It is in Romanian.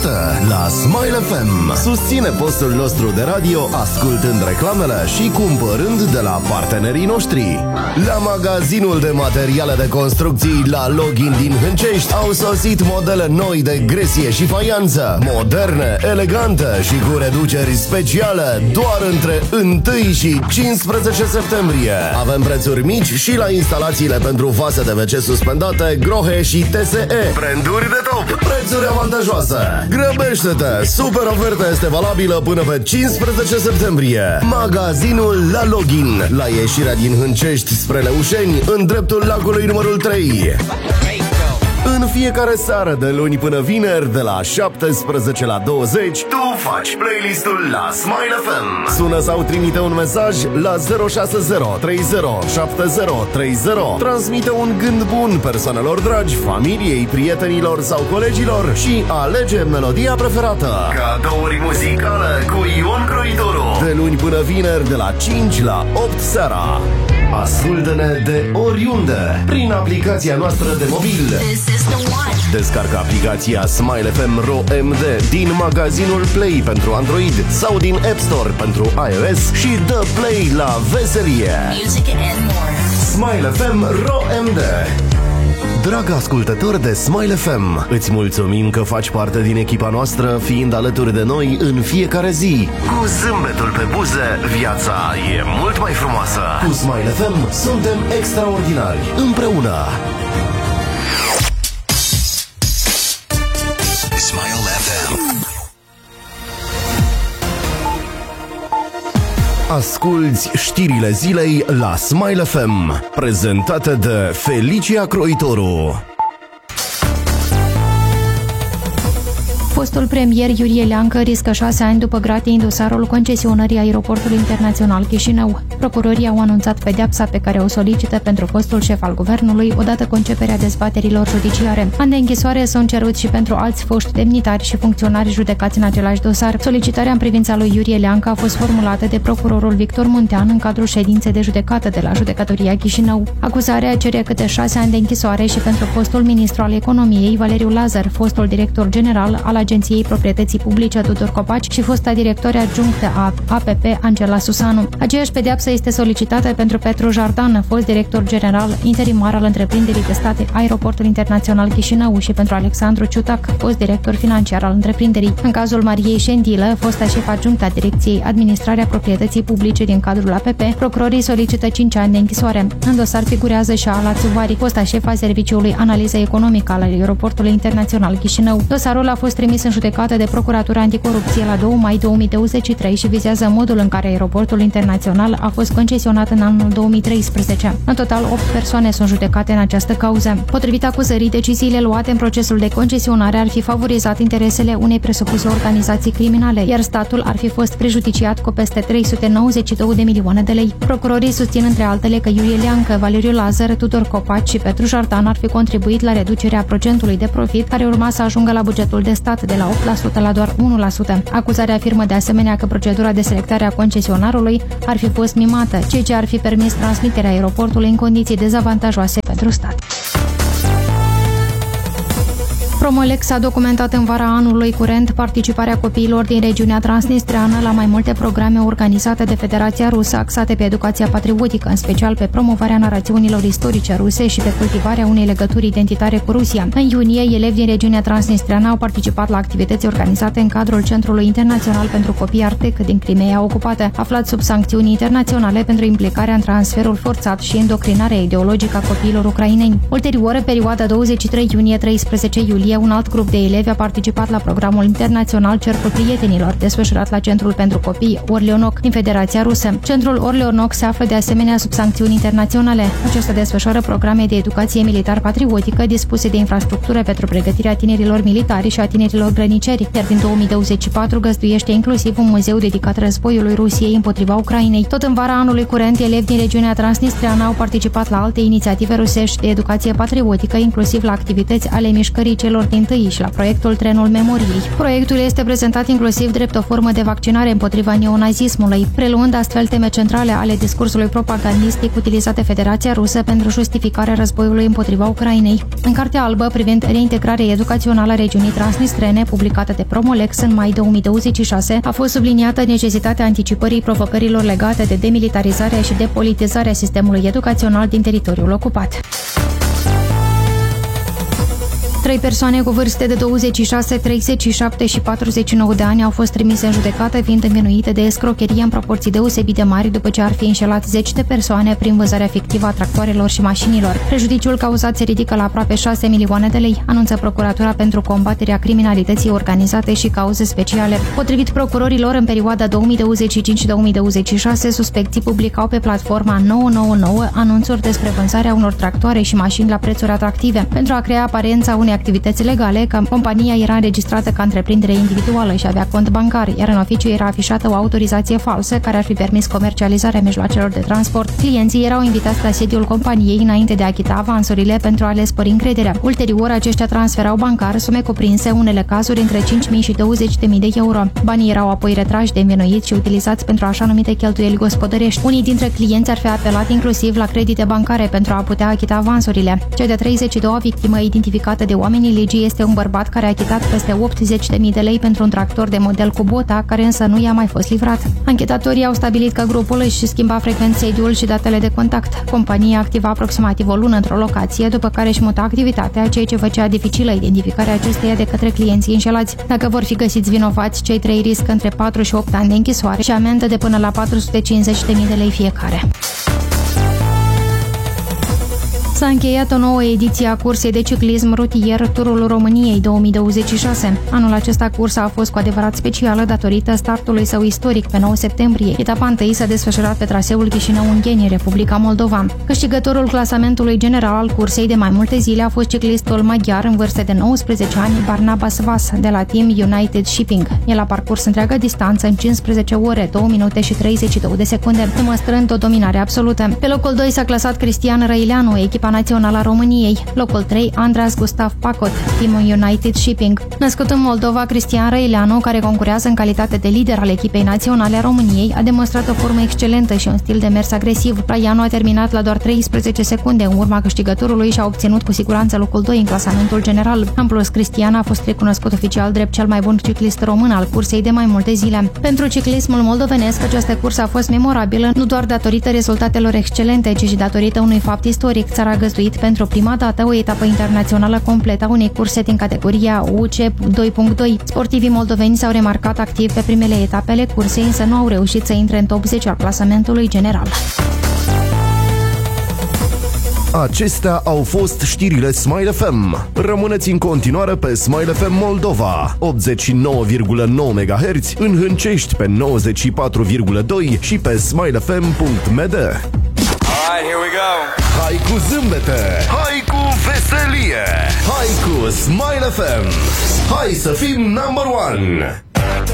preferată la Smile FM. Susține postul nostru de radio ascultând reclamele și cumpărând de la partenerii noștri. La magazinul de materiale de construcții la Login din Hâncești au sosit modele noi de gresie și faianță, moderne, elegante și cu reduceri speciale doar între 1 și 15 septembrie. Avem prețuri mici și la instalațiile pentru vase de WC suspendate, grohe și TSE. Branduri de top, prețuri avantajoase. Grăbește-te! Super oferta este valabilă până pe 15 septembrie. Magazinul La Login, la ieșirea din Hâncești spre Leușeni, în dreptul lacului numărul 3. În fiecare seară de luni până vineri, de la 17 la 20, tu faci playlistul la Smile FM. Sună sau trimite un mesaj la 060 30 70 30. Transmite un gând bun persoanelor dragi, familiei, prietenilor sau colegilor și alege melodia preferată. Cadouri muzicale cu Ion Croitoru. De luni până vineri, de la 5 la 8 seara. Ascultă-ne de oriunde prin aplicația noastră de mobil. Descarcă aplicația Smile FM Ro MD din magazinul Play pentru Android sau din App Store pentru iOS și dă play la veselie. Smile FM Ro MD. Dragă ascultător de Smile FM, îți mulțumim că faci parte din echipa noastră, fiind alături de noi în fiecare zi. Cu zâmbetul pe buze, viața e mult mai frumoasă. Cu Smile FM suntem extraordinari, împreună. Smile FM. Asculți știrile zilei la Smile FM, prezentate de Felicia Croitoru. Fostul premier Iurie Leancă riscă 6 ani după gratii în dosarul concesionării aeroportului internațional Chișinău. Procurorii au anunțat pedeapsa pe care o solicită pentru fostul șef al guvernului odată cu începerea dezbaterilor judiciare. Ani de închisoare sunt ceruți și pentru alți foști demnitari și funcționari judecați în același dosar. Solicitarea în privința lui Iurie Leancă a fost formulată de procurorul Victor Muntean în cadrul ședinței de judecată de la Judecătoria Chișinău. Acuzarea cere câte 6 ani de închisoare și pentru fostul ministru al economiei Valeriu Lazar, fostul director general al Agenției Proprietății Publice Tudor Copaci și fosta directoare adjunctă a APP Angela Susanu. Aceeași pedeapsă este solicitată pentru Petru Jardan, fost director general interimar al întreprinderii de stat Aeroportul Internațional Chișinău, și pentru Alexandru Ciutac, fost director financiar al întreprinderii. În cazul Mariei Șendilă, fosta șef adjunctă a Direcției Administrarea Proprietății Publice din cadrul APP, procurorii solicită 5 ani de închisoare. În dosar figurează și Ala Țuvari, fosta șef a Serviciului Analiză Economică al Aeroportului Internațional Chișinău. Dosarul a fost trimis în judecată de Procuratura Anticorupție la 2 mai 2023 și vizează modul în care aeroportul internațional a fost concesionat în anul 2013. În total, 8 persoane sunt judecate în această cauză. Potrivit acuzării, deciziile luate în procesul de concesionare ar fi favorizat interesele unei presupuse organizații criminale, iar statul ar fi fost prejudiciat cu peste 392 de milioane de lei. Procurorii susțin între altele că Iurie Leancă, Valeriu Lazar, Tudor Copaci și Petru Jardan ar fi contribuit la reducerea procentului de profit care urma să ajungă la bugetul de stat de la 8% la doar 1%. Acuzarea afirmă de asemenea că procedura de selectare a concesionarului ar fi fost mimată, ceea ce ar fi permis transmiterea aeroportului în condiții dezavantajoase pentru stat. Promolex a documentat în vara anului curent participarea copiilor din regiunea transnistreană la mai multe programe organizate de Federația Rusă axate pe educația patriotică, în special pe promovarea narațiunilor istorice ruse și pe cultivarea unei legături identitare cu Rusia. În iunie, elevi din regiunea transnistreană au participat la activități organizate în cadrul Centrului Internațional pentru Copii Artec din Crimeea ocupată, aflat sub sancțiuni internaționale pentru implicarea în transferul forțat și îndoctrinarea ideologică a copiilor ucraineni. Ulterior, în perioada 23 iunie-13 iulie, un alt grup de elevi a participat la programul internațional Cercul Prietenilor, desfășurat la Centrul pentru Copii Orleanoc din Federația Rusă. Centrul Orleanoc se află de asemenea sub sancțiuni internaționale. Acesta desfășoară programe de educație militar-patriotică dispuse de infrastructură pentru pregătirea tinerilor militari și a tinerilor grăniceri, iar din 2024 găzduiește inclusiv un muzeu dedicat războiului Rusiei împotriva Ucrainei. Tot în vara anului curent, elevi din regiunea transnistreană au participat la alte inițiative rusești de educație patriotică, inclusiv la activități ale mișcării celor celor dintâi și la proiectul Trenul Memoriei. Proiectul este prezentat inclusiv drept o formă de vaccinare împotriva neonazismului, preluând astfel teme centrale ale discursului propagandistic utilizat de Federația Rusă pentru justificarea războiului împotriva Ucrainei. În Cartea Albă privind reintegrarea educațională a regiunii transnistrene, publicată de Promolex în mai 2026, a fost subliniată necesitatea anticipării provocărilor legate de demilitarizarea și depolitizarea sistemului educațional din teritoriul ocupat. 3 persoane cu vârste de 26, 37 și 49 de ani au fost trimise în judecată, fiind învinuite de escrocherie în proporții deosebit de mari după ce ar fi înșelat 10 de persoane prin vânzarea fictivă a tractoarelor și mașinilor. Prejudiciul cauzat se ridică la aproape 6 milioane de lei, anunță Procuratura pentru combaterea criminalității organizate și cauze speciale. Potrivit procurorilor, în perioada 2025-2026, suspecții publicau pe platforma 999 anunțuri despre vânzarea unor tractoare și mașini la prețuri atractive. Pentru a crea aparența unei activități legale, compania era înregistrată ca întreprindere individuală și avea cont bancar, iar în oficiu era afișată o autorizație falsă care ar fi permis comercializarea mijloacelor de transport. Clienții erau invitați la sediul companiei înainte de a achita avansurile pentru a le spări încrederea. Ulterior, aceștia transferau bancar sume cuprinse, unele cazuri, între 5.000 și 20.000 de euro. Banii erau apoi retrași de învinuiți și utilizați pentru așa numite cheltuieli gospodărești. Unii dintre clienți ar fi apelat inclusiv la credite bancare pentru a putea achita avansurile. Cea de 32-a victimă identificată de oamenii legii este un bărbat care a achitat peste 80.000 de lei pentru un tractor de model Kubota, care însă nu i-a mai fost livrat. Anchetatorii au stabilit că grupul își schimba frecvent sediul și datele de contact. Compania activa aproximativ o lună într-o locație, după care își muta activitatea, ceea ce făcea dificilă identificarea acesteia de către clienții înșelați. Dacă vor fi găsiți vinovați, cei 3 riscă între 4 și 8 ani de închisoare și amendă de până la 450.000 de lei fiecare. S-a încheiat o nouă ediție a cursei de ciclism rutier Turul României 2026. Anul acesta cursa a fost cu adevărat specială datorită startului său istoric pe 9 septembrie. Etapa întâi s-a desfășurat pe traseul Chișinău-Ungheni, Republica Moldova. Câștigătorul clasamentului general al cursei de mai multe zile a fost ciclistul maghiar în vârstă de 19 ani, Barnabas Vas, de la Team United Shipping. El a parcurs întreaga distanță în 15 ore, 2 minute și 32 de secunde, demonstrând o dominare absolută. Pe locul 2 s-a clasat Cristian Răileanu, echipa națională a României. Locul 3, Andras Gustav Pacot, Team United Shipping. Născut în Moldova, Cristian Răileanu, care concurează în calitate de lider al echipei naționale a României, a demonstrat o formă excelentă și un stil de mers agresiv. Răileanu a terminat la doar 13 secunde în urma câștigătorului și a obținut cu siguranță locul 2 în clasamentul general. În plus, Cristian a fost recunoscut oficial drept cel mai bun ciclist român al cursei de mai multe zile. Pentru ciclismul moldovenesc, această cursă a fost memorabilă nu doar datorită rezultatelor excelente, ci și datorită unui fapt istoric. Țara a găzduit pentru prima dată o etapă internațională completă a unei curse din categoria UCEP 2.2. Sportivii moldoveni s-au remarcat activ pe primele etape ale cursei, însă nu au reușit să intre în top 10 al clasamentului general. Acestea au fost știrile Smile FM. Rămâneți în continuare pe Smile FM Moldova, 89,9 MHz, în Hâncești pe 94,2 și pe smilefm.md. Alright, here we go. Hai cu zâmbete, hai cu veselie, hai cu Smile FM. Hai să fim number one.